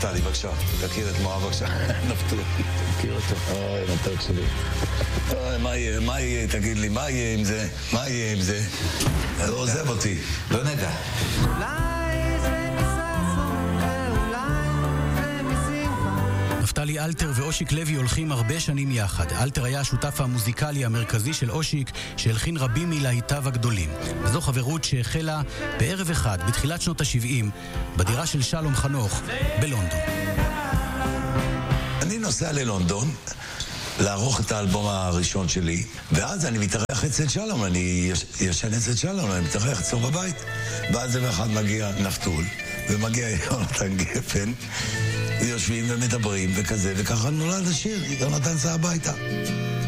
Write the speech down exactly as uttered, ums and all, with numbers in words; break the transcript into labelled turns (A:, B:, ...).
A: נפתלי, בבקשה. תכיר את מואב, בבקשה. נפתלי. תכיר אותו. אוי, מתוק שלי. אוי, מה יהיה? מה יהיה? תגיד לי, מה יהיה עם זה? מה יהיה עם זה? לא עוזב אותי.
B: לא נדע.
C: נפתלי אלתר ואושיק לוי הולכים הרבה שנים יחד. אלתר היה השותף המוזיקלי המרכזי של אושיק, שהלחין רבים מלהיטיו הגדולים. וזו חברות שהחלה בערב אחד, בתחילת שנות ה-שבעים, בדירה של שלום חנוך, בלונדון.
A: אני נוסע ללונדון, לערוך את האלבום הראשון שלי, ואז אני מתארח אצל שלום, אני ישן אצל שלום, אני מתארח אצלו בבית. ואז זה אחד מגיע נפתול, ומגיע יונתן גפן, ויושבים ומדברים וכזה, וככה נולד השיר, יונתן סע הביתה.